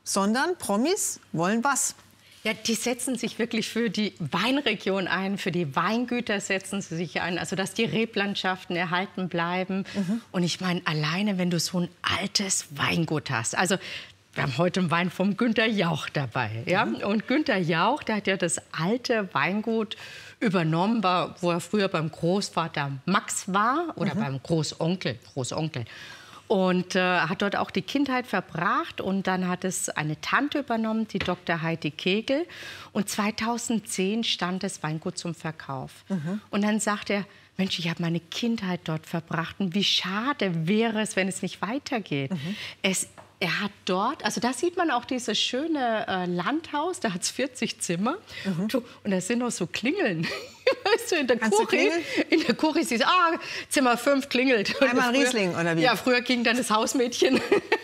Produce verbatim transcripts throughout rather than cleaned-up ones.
sondern Promis wollen was? Ja, die setzen sich wirklich für die Weinregion ein, für die Weingüter setzen sie sich ein, also dass die Reblandschaften erhalten bleiben. Mhm. Und ich meine, alleine, wenn du so ein altes Weingut hast, also wir haben heute einen Wein vom Günter Jauch dabei. Ja? Mhm. Und Günter Jauch, der hat ja das alte Weingut übernommen, wo er früher beim Großvater Max war oder mhm. beim Großonkel, Großonkel. Und äh, hat dort auch die Kindheit verbracht. Und dann hat es eine Tante übernommen, die Doktor Heidi Kegel. Und zweitausendzehn stand das Weingut zum Verkauf. Mhm. Und dann sagt er, Mensch, ich habe meine Kindheit dort verbracht. Und wie schade wäre es, wenn es nicht weitergeht. Mhm. Es Er hat dort, also da sieht man auch dieses schöne äh, Landhaus, da hat es vierzig Zimmer. Mhm. Du, und da sind noch so Klingeln. Weißt du, in der Kannst Kuri, in der Kuri siehst du, ah, Zimmer fünf klingelt. Einmal früher, Riesling, oder wie? Ja, früher ging dann das Hausmädchen.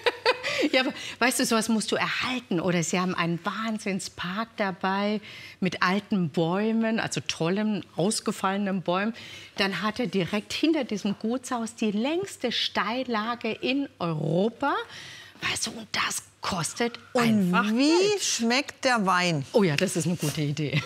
Ja, aber weißt du, sowas musst du erhalten. Oder sie haben einen Wahnsinnspark dabei mit alten Bäumen, also tollen, ausgefallenen Bäumen. Dann hat er direkt hinter diesem Gutshaus die längste Steillage in Europa. Weißt du, und das kostet einfach Und wie Geld. schmeckt der Wein? Oh ja, das ist eine gute Idee.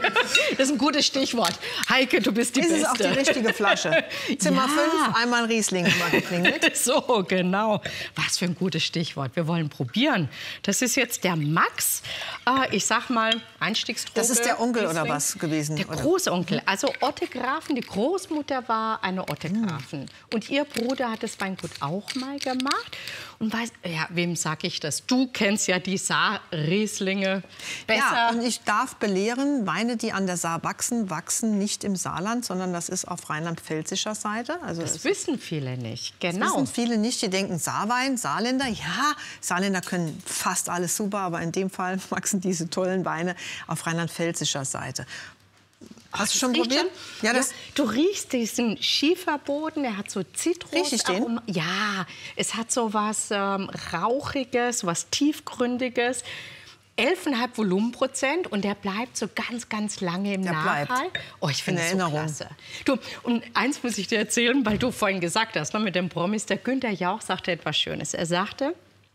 Das ist ein gutes Stichwort. Heike, du bist die ist Beste. Ist es auch die richtige Flasche? Zimmer ja. fünf, einmal Riesling immer geklingelt. So, genau. Was für ein gutes Stichwort. Wir wollen probieren. Das ist jetzt der Max. Äh, ich sag mal, Einstiegsdroge. Das ist der Onkel Riesling. oder was gewesen? Der oder? Großonkel. Also Otte Grafen, die Großmutter war eine Otte Grafen. Hm. Und ihr Bruder hat das Weingut auch mal gemacht. Und weiß, ja, wem sage ich das? Du kennst ja die Saar-Rieslinge besser. Ja, und ich darf belehren, Weine, die an der Saar wachsen, wachsen nicht im Saarland, sondern das ist auf rheinland-pfälzischer Seite. Also das wissen viele nicht, genau. Das wissen viele nicht, die denken Saarwein, Saarländer. Ja, Saarländer können fast alles super, aber in dem Fall wachsen diese tollen Weine auf rheinland-pfälzischer Seite. Hast du schon probiert? Ja, das ja, du riechst diesen Schieferboden, der hat so Zitrus. Riech ich den? Ja, es hat so was ähm, Rauchiges, was Tiefgründiges. elf Komma fünf Volumenprozent und der bleibt so ganz, ganz lange im der Nachhall. Bleibt. Oh, ich finde das so klasse. Du, und eins muss ich dir erzählen, weil du vorhin gesagt hast, ne, mit dem Promis, der Günter Jauch sagte etwas Schönes. Er sagte,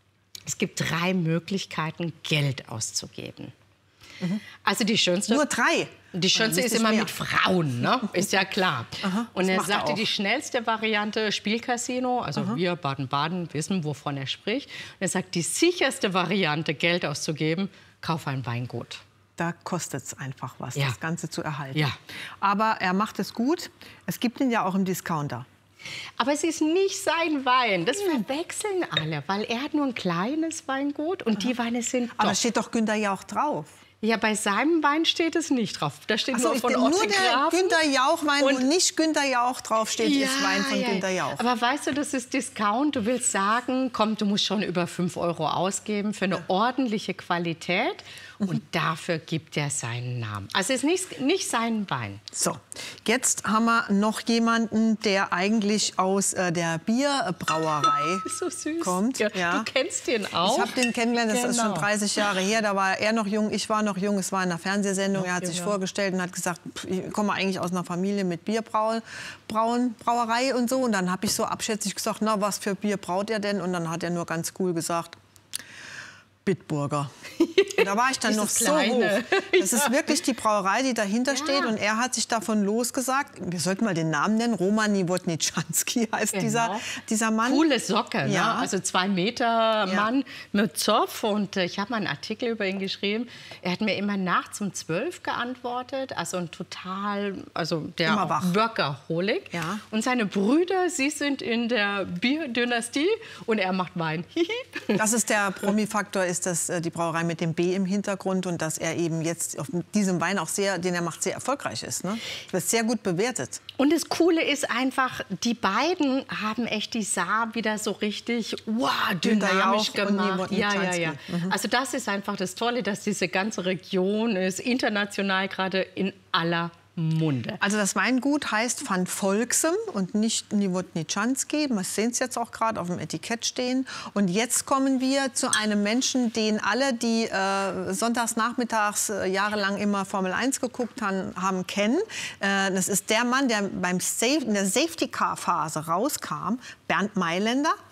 es gibt drei Möglichkeiten, Geld auszugeben. Mhm. Also die schönste... Nur drei? Die schönste ist immer mehr. Mit Frauen, ne? Ist ja klar. Aha, und er sagte, er die schnellste Variante Spielcasino, also Aha. wir Baden-Baden wissen, wovon er spricht. Und er sagt, die sicherste Variante, Geld auszugeben, kauf ein Weingut. Da kostet es einfach was, ja. das Ganze zu erhalten. Ja. Aber er macht es gut. Es gibt ihn ja auch im Discounter. Aber es ist nicht sein Wein. Das hm. verwechseln alle, weil er hat nur ein kleines Weingut und Aha. die Weine sind Aber doch. steht doch Günter Jauch drauf. Ja, bei seinem Wein steht es nicht drauf. Da steht so, nur von Nur Otte der Grafen. Günter Jauch-Wein, wo nicht Günter Jauch draufsteht, ja, ist Wein von ja. Günter Jauch. Aber weißt du, das ist Discount. Du willst sagen, komm, du musst schon über fünf Euro ausgeben für eine ja. ordentliche Qualität. Und dafür gibt er seinen Namen. Also es ist nicht, nicht sein Wein. So, jetzt haben wir noch jemanden, der eigentlich aus äh, der Bierbrauerei so süß. kommt. Ja, ja. Du kennst den auch. Ich habe den kennengelernt, das genau. ist schon dreißig Jahre her. Da war er noch jung, ich war noch jung. Es war in einer Fernsehsendung. Noch er hat jünger. sich vorgestellt und hat gesagt, ich komme eigentlich aus einer Familie mit Bierbrauen, Brauen, Brauerei und so. Und dann habe ich so abschätzig gesagt, na, was für Bier braut er denn? Und dann hat er nur ganz cool gesagt, Bitburger. Und da war ich dann noch so hoch. Das ist wirklich die Brauerei, die dahinter ja. steht. Und er hat sich davon losgesagt, wir sollten mal den Namen nennen, Roman Niewodniczanski heißt genau. dieser, dieser Mann. Coole Socke, ja. ne? Also zwei Meter Mann ja. mit Zopf. Und äh, ich habe mal einen Artikel über ihn geschrieben. Er hat mir immer nachts um zwölf geantwortet. Also ein total, also der Workaholic. Ja. Und seine Brüder, sie sind in der Bierdynastie und er macht Wein. Das ist der Promi-Faktor, ist das die Brauerei mit dem B im Hintergrund und dass er eben jetzt auf diesem Wein auch sehr, den er macht, sehr erfolgreich ist. Ne? Das wird sehr gut bewertet. Und das Coole ist einfach, die beiden haben echt die Saar wieder so richtig wow, dynamisch gemacht. Ja, ja, ja. Mhm. Also das ist einfach das Tolle, dass diese ganze Region ist international gerade in aller Munde. Also das Weingut heißt Van Volksem und nicht Niewodniczanski. Wir sehen es jetzt auch gerade auf dem Etikett stehen. Und jetzt kommen wir zu einem Menschen, den alle, die äh, sonntags nachmittags äh, jahrelang immer Formel eins geguckt haben, haben kennen. Äh, das ist der Mann, der beim Safe, in der Safety-Car-Phase rauskam, Bernd Mailänder.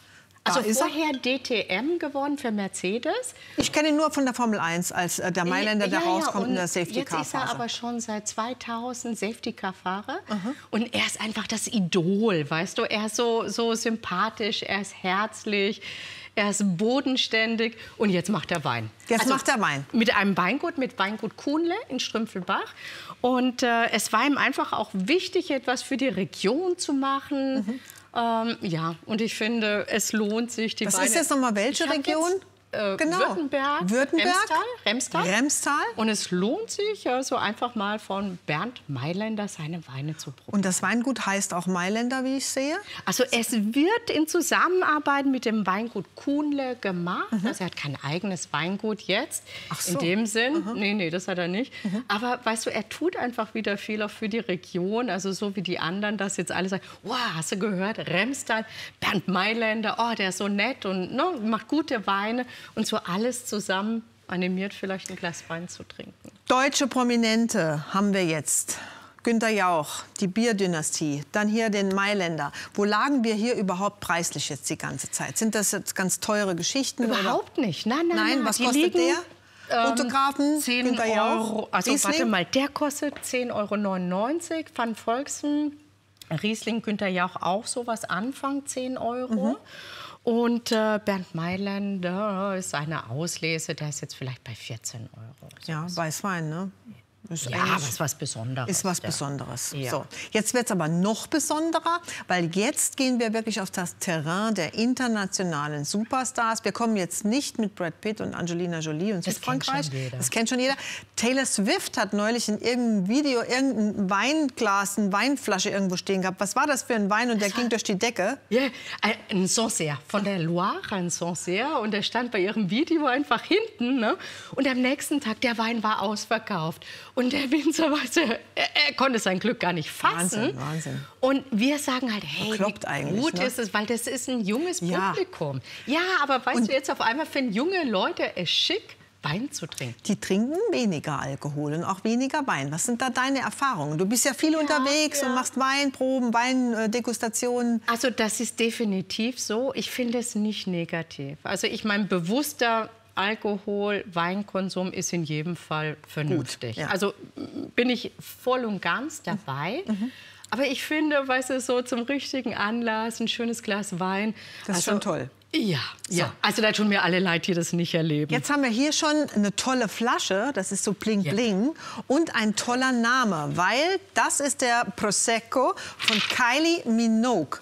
Also vorher D T M gewonnen für Mercedes. Ich kenne ihn nur von der Formel eins, als äh, der Mailänder, der ja, ja, rauskommt in der Safety-Car-Phase. Jetzt ist er aber schon seit zweitausend Safety-Car-Fahrer. Uh-huh. Und er ist einfach das Idol, weißt du. Er ist so, so sympathisch, er ist herzlich, er ist bodenständig. Und jetzt macht er Wein. Jetzt also macht er Wein. Mit einem Weingut, mit Weingut Kuhnle in Strümpfelbach. Und äh, es war ihm einfach auch wichtig, etwas für die Region zu machen. Mhm. Ähm, ja, und ich finde, es lohnt sich, die Was Weine... ist jetzt nochmal welche Region? Jetzt, äh, genau. Württemberg, Württemberg? Remstal, Remstal. Remstal. Und es lohnt sich, ja, so einfach mal von Bernd Mailänder seine Weine zu probieren. Und das Weingut heißt auch Mailänder, wie ich sehe? Also es wird in Zusammenarbeit mit dem Weingut Kuhnle gemacht. Mhm. Also er hat kein eigenes Weingut jetzt, Ach so. in dem Sinn. Mhm. Nee, nee, das hat er nicht. Mhm. Aber weißt du, er tut einfach wieder viel auch für die Region. Also so wie die anderen das jetzt alle sagen, wow, hast du gehört, Remstal, Bernd Mailänder, oh, der ist so nett und ne, macht gute Weine. Und so alles zusammen animiert, vielleicht ein Glas Wein zu trinken. Deutsche Prominente haben wir jetzt. Günther Jauch, die Bierdynastie, dann hier den Mailänder. Wo lagen wir hier überhaupt preislich jetzt die ganze Zeit? Sind das jetzt ganz teure Geschichten? Überhaupt oder? nicht. Nein, nein, nein. nein. Was die kostet liegen, der? Fotografen, ähm, Günther Jauch. Also Riesling? warte mal, der kostet zehn Euro neunundneunzig. Van Volksen, Riesling, Günther Jauch auch sowas, Anfang zehn Euro. Mhm. Und äh, Bernd Mailänder ist eine Auslese, der ist jetzt vielleicht bei vierzehn Euro. Ja, Weißwein, ne? Ist ja, aber ist was Besonderes. Ist was Besonderes. Ja. So, jetzt wird es aber noch besonderer, weil jetzt gehen wir wirklich auf das Terrain der internationalen Superstars. Wir kommen jetzt nicht mit Brad Pitt und Angelina Jolie und Südfrankreich. Das kennt schon jeder. Taylor Swift hat neulich in irgendeinem Video irgendein Weinglas, eine Weinflasche irgendwo stehen gehabt. Was war das für ein Wein? Und der ging durch die Decke. Ja, ein Sancerre von der Loire, ein Sancerre. Und der stand bei ihrem Video einfach hinten. Ne? Und am nächsten Tag, der Wein war ausverkauft. Und der Winzer, weißt du, er, er konnte sein Glück gar nicht fassen. Wahnsinn, Wahnsinn. Und wir sagen halt, hey, Bekloppt wie gut ne? ist es, weil das ist ein junges ja. Publikum. Ja, aber weißt Und du, jetzt auf einmal finden junge Leute es schick, Wein zu trinken. Die trinken weniger Alkohol und auch weniger Wein. Was sind da deine Erfahrungen? Du bist ja viel ja, unterwegs ja. und machst Weinproben, Weindegustationen. Also das ist definitiv so. Ich finde es nicht negativ. Also ich meine, bewusster Alkohol, Weinkonsum ist in jedem Fall vernünftig. Ja. Also bin ich voll und ganz dabei. Mhm. Aber ich finde, weißt du, so zum richtigen Anlass, ein schönes Glas Wein. Das ist also, schon toll. Ja, so. ja, also da tun mir alle leid, die das nicht erleben. Jetzt haben wir hier schon eine tolle Flasche, das ist so bling bling, ja. und ein toller Name, weil das ist der Prosecco von Kylie Minogue.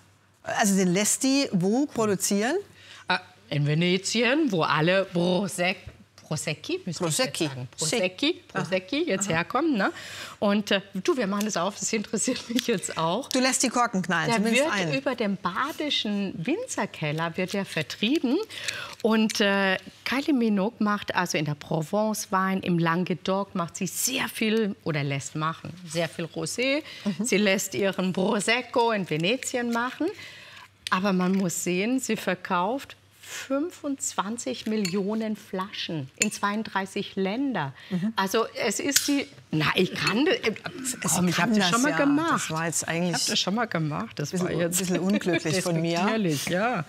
Also den lässt die wo produzieren? In Venetien, wo alle Prosec Prosecchi, Prosecchi. sagen. Prosecchi, Prosecchi jetzt Aha. herkommen. Ne? Und äh, du, wir machen das auf, das interessiert mich jetzt auch. Du lässt die Korken knallen, der zumindest wird einen. Über dem badischen Winzerkeller wird der vertrieben. Und äh, Kylie Minogue macht also in der Provence Wein, im Languedoc macht sie sehr viel, oder lässt machen, sehr viel Rosé. Mhm. Sie lässt ihren Prosecco in Venetien machen. Aber man muss sehen, sie verkauft fünfundzwanzig Millionen Flaschen in zweiunddreißig Länder. Mhm. Also es ist die... Na, ich kann das... Komm, ich habe das schon mal ja. gemacht. Das war jetzt eigentlich... Ich habe das schon mal gemacht. Das bisschen, war jetzt ein bisschen unglücklich von mir. Ehrlich, ja.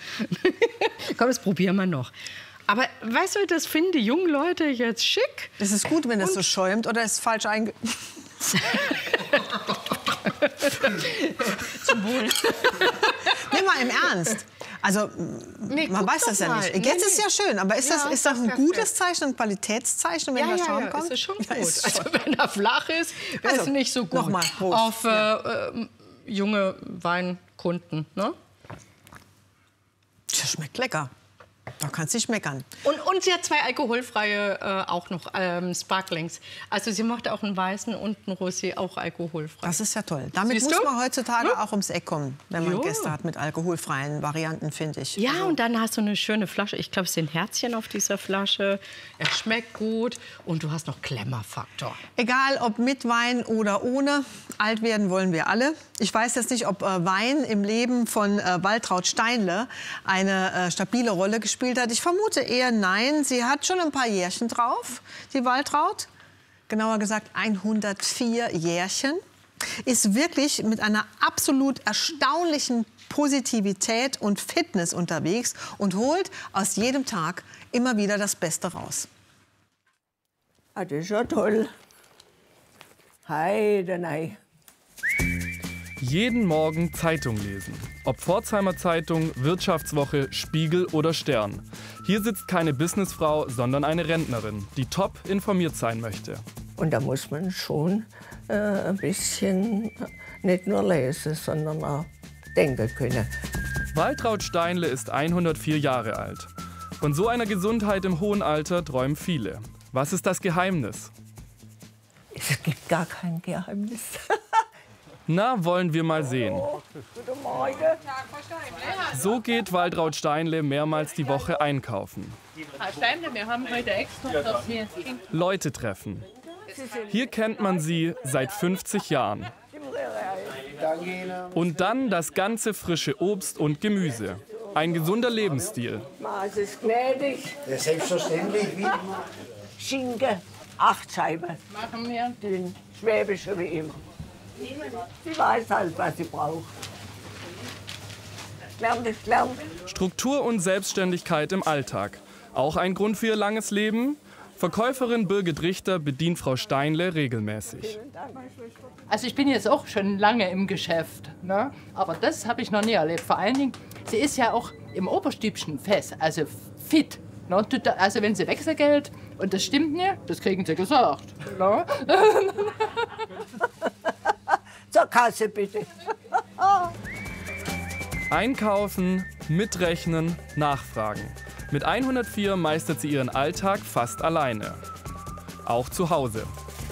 Komm, das probieren wir noch. Aber weißt du, das finden die jungen Leute jetzt schick. Es ist gut, wenn das so schäumt, oder ist es falsch einge... Zum Wohl. Nimm mal im Ernst. Also, nee, man weiß das ja mal. nicht. Jetzt nee, nee. ist ja schön, aber ist, ja, das, ist das ein perfekt. gutes Zeichen, ein Qualitätszeichen, wenn ja, da Schaum ja, ja, kommt? ist schon gut. Ja, ist also, wenn er flach ist, ist also, es nicht so gut. Nochmal, Prost. Auf äh, ja. äh, junge Weinkunden, ne? Das schmeckt lecker. Da kannst du nicht meckern. Und, und sie hat zwei alkoholfreie äh, auch noch, ähm, Sparklings. Also sie macht auch einen weißen und einen Rosé, auch alkoholfrei. Das ist ja toll. Damit Siehst muss du? man heutzutage ja. auch ums Eck kommen, wenn man jo. Gäste hat mit alkoholfreien Varianten, finde ich. Ja, also. und dann hast du eine schöne Flasche. Ich glaube, es sind Herzchen auf dieser Flasche. Er schmeckt gut und du hast noch Klemmerfaktor. Egal, ob mit Wein oder ohne, alt werden wollen wir alle. Ich weiß jetzt nicht, ob äh, Wein im Leben von äh, Waltraud Steinle eine äh, stabile Rolle gespielt hat. Ich vermute eher nein. Sie hat schon ein paar Jährchen drauf, die Waltraud. Genauer gesagt hundertvier Jährchen. Ist wirklich mit einer absolut erstaunlichen Positivität und Fitness unterwegs und holt aus jedem Tag immer wieder das Beste raus. Ah, das ist ja toll. Heide, nein. Jeden Morgen Zeitung lesen. Ob Pforzheimer Zeitung, Wirtschaftswoche, Spiegel oder Stern. Hier sitzt keine Businessfrau, sondern eine Rentnerin, die top informiert sein möchte. Und da muss man schon äh, ein bisschen nicht nur lesen, sondern auch denken können. Waltraud Steinle ist hundertvier Jahre alt. Von so einer Gesundheit im hohen Alter träumen viele. Was ist das Geheimnis? Es gibt gar kein Geheimnis. Na, wollen wir mal sehen. Guten Morgen. So geht Waltraud Steinle mehrmals die Woche einkaufen. Herr Steinle, wir haben heute extra das hier. Leute treffen. Hier kennt man sie seit fünfzig Jahren. Und dann das ganze frische Obst und Gemüse. Ein gesunder Lebensstil. Maß ist gnädig. Ja, selbstverständlich. Wie? Schinken, acht Scheiben. Machen wir. Dünn, schwäbische wie immer. Sie weiß halt, was sie braucht. Lernt es, lernt. Struktur und Selbstständigkeit im Alltag. Auch ein Grund für ihr langes Leben? Verkäuferin Birgit Richter bedient Frau Steinle regelmäßig. Also ich bin jetzt auch schon lange im Geschäft, ne? Aber das habe ich noch nie erlebt. Vor allen Dingen, sie ist ja auch im Oberstübchen fest, also fit. Ne? Also wenn sie Wechselgeld und das stimmt nicht, das kriegen sie gesagt. Ne? Zur Kasse bitte. Einkaufen, mitrechnen, nachfragen. Mit hundertvier meistert sie ihren Alltag fast alleine. Auch zu Hause.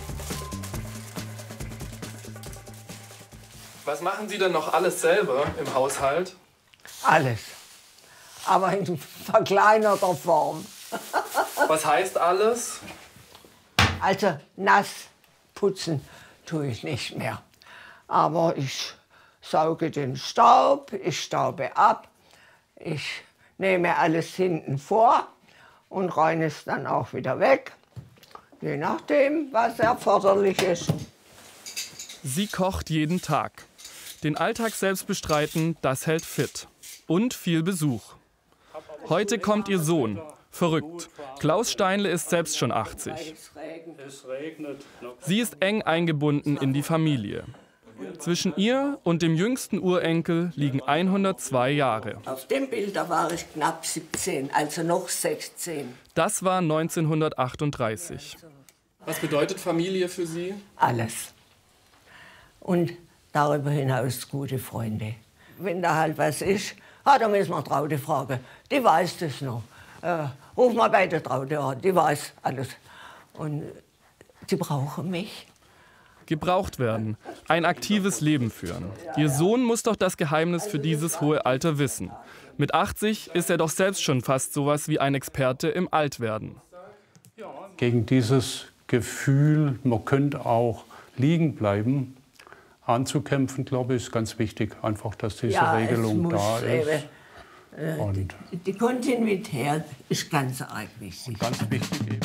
Was machen Sie denn noch alles selber im Haushalt? Alles. Aber in verkleinerter Form. Was heißt alles? Also nass putzen tue ich nicht mehr. Aber ich sauge den Staub, ich staube ab, ich nehme alles hinten vor und räume es dann auch wieder weg. Je nachdem, was erforderlich ist. Sie kocht jeden Tag. Den Alltag selbst bestreiten, das hält fit. Und viel Besuch. Heute kommt ihr Sohn. Verrückt. Klaus Steinle ist selbst schon achtzig. Sie ist eng eingebunden in die Familie. Zwischen ihr und dem jüngsten Urenkel liegen hundertzwei Jahre. Auf dem Bild da war ich knapp siebzehn, also noch sechzehn. Das war neunzehnhundertachtunddreißig. Was bedeutet Familie für Sie? Alles. Und darüber hinaus gute Freunde. Wenn da halt was ist, ah, da müssen wir Traute fragen. Die weiß das noch. Äh, ruf mal bei der Traute an, die weiß alles. Und sie brauchen mich. Gebraucht werden, ein aktives Leben führen. Ihr Sohn muss doch das Geheimnis für dieses hohe Alter wissen. Mit achtzig ist er doch selbst schon fast sowas wie ein Experte im Altwerden. Gegen dieses Gefühl, man könnte auch liegen bleiben, anzukämpfen, glaube ich, ist ganz wichtig. Einfach, dass diese ja, Regelung da ist. Eben, äh, Und die, die Kontinuität ist ganz arg wichtig. Ganz wichtig eben.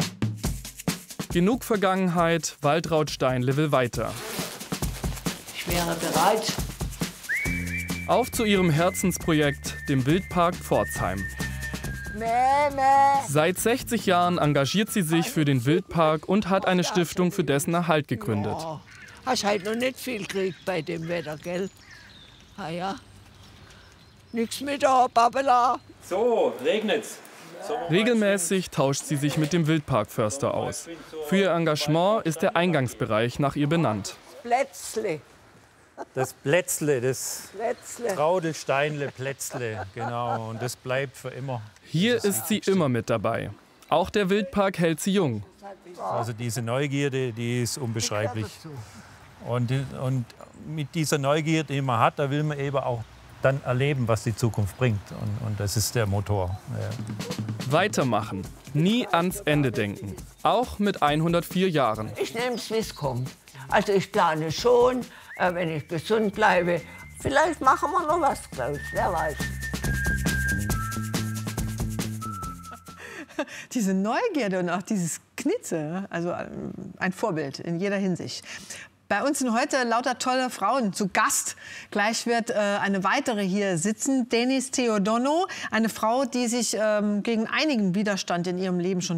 Genug Vergangenheit, Waltraud Steinle will weiter. Ich wäre bereit. Auf zu ihrem Herzensprojekt, dem Wildpark Pforzheim. Mama. Seit sechzig Jahren engagiert sie sich für den Wildpark und hat eine Stiftung für dessen Erhalt gegründet. Ja. Hast halt noch nicht viel gekriegt bei dem Wetter, gell? Ah ja. Nix mit da, Babela. So, regnet's. Regelmäßig tauscht sie sich mit dem Wildparkförster aus. Für ihr Engagement ist der Eingangsbereich nach ihr benannt. Plätzle. Das Plätzle, das Plätzle. Traudelsteinle Plätzle, genau. Und das bleibt für immer. Hier ist sie immer mit dabei. Auch der Wildpark hält sie jung. Also diese Neugierde, die ist unbeschreiblich. Und, und mit dieser Neugierde, die man hat, da will man eben auch dann erleben, was die Zukunft bringt. Und, und das ist der Motor. Ja. Weitermachen, nie ans Ende denken. Auch mit hundertvier Jahren. Ich nehme es, wie es kommt. Also ich plane schon, äh, wenn ich gesund bleibe. Vielleicht machen wir noch was draus, wer weiß. Diese Neugierde und auch dieses Knitze, also ein Vorbild in jeder Hinsicht. Bei uns sind heute lauter tolle Frauen zu Gast. Gleich wird äh, eine weitere hier sitzen, Denis Theodonou, eine Frau, die sich ähm, gegen einigen Widerstand in ihrem Leben schon